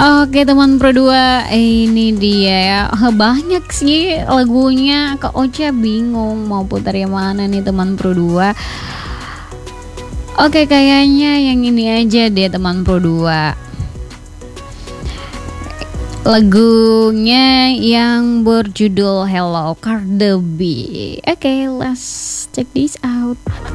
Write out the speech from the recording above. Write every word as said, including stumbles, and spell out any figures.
Oke teman Pro dua, ini dia ya. Banyak sih lagunya, Kak Ocha bingung mau putar yang mana nih teman Pro dua. Oke, kayaknya yang ini aja deh teman Pro dua. Lagunya yang berjudul Hello Cardi B. Oke, let's check this out.